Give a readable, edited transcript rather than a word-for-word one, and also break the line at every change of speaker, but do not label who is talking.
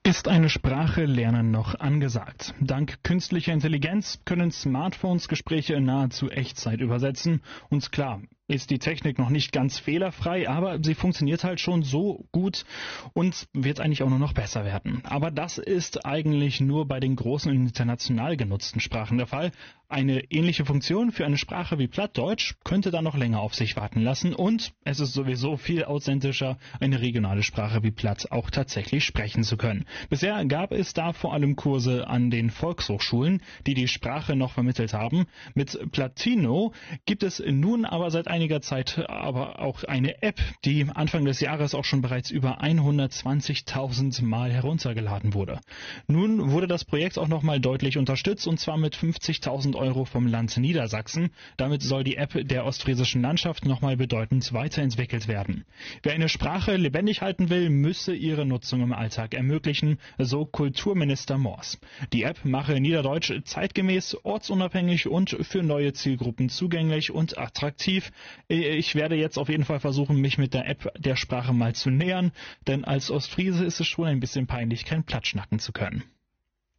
Ist eine Sprache lernen noch angesagt? Dank künstlicher Intelligenz können Smartphones Gespräche in nahezu Echtzeit übersetzen. Und klar, ist die Technik noch nicht ganz fehlerfrei, aber sie funktioniert halt schon so gut und wird eigentlich auch nur noch besser werden. Aber das ist eigentlich nur bei den großen international genutzten Sprachen der Fall. Eine ähnliche Funktion für eine Sprache wie Plattdeutsch könnte da noch länger auf sich warten lassen und es ist sowieso viel authentischer, eine regionale Sprache wie Platt auch tatsächlich sprechen zu können. Bisher gab es da vor allem Kurse an den Volkshochschulen, die die Sprache noch vermittelt haben. Mit Platino gibt es nun aber seit einiger Zeit aber auch eine App, die Anfang des Jahres auch schon bereits über 120.000 Mal heruntergeladen wurde. Nun wurde das Projekt auch nochmal deutlich unterstützt und zwar mit 50.000 Euro vom Land Niedersachsen. Damit soll die App der ostfriesischen Landschaft nochmal bedeutend weiterentwickelt werden. Wer eine Sprache lebendig halten will, müsse ihre Nutzung im Alltag ermöglichen, so Kulturminister Mors. Die App mache Niederdeutsch zeitgemäß, ortsunabhängig und für neue Zielgruppen zugänglich und attraktiv. Ich werde jetzt auf jeden Fall versuchen, mich mit der App der Sprache mal zu nähern, denn als Ostfriese ist es schon ein bisschen peinlich, kein Platt schnacken zu können.